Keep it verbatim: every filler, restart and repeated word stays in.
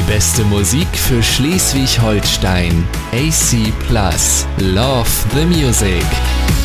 beste Musik für Schleswig-Holstein. A C Plus. Love the Music.